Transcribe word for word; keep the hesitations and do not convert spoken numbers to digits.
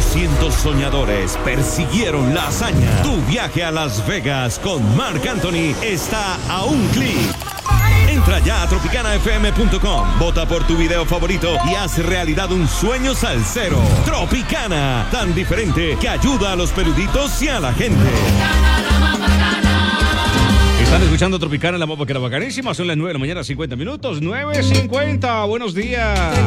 doscientos soñadores persiguieron la hazaña. Tu viaje a Las Vegas con Marc Anthony está a un clic. Entra ya a tropicana f m punto com, vota por tu video favorito y haz realidad un sueño salsero. Tropicana, tan diferente que ayuda a los peluditos y a la gente. Están escuchando Tropicana, la mopa que era bacanísima. Son las nueve de la mañana, cincuenta minutos. nueve cincuenta, buenos días.